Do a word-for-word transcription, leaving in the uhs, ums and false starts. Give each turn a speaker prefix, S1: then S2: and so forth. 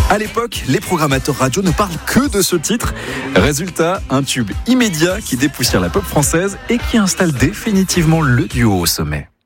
S1: À l'époque, les programmateurs radio ne parlent que de ce titre. Résultat, un tube immédiat qui dépoussière la pop française et qui installe définitivement le duo au sommet.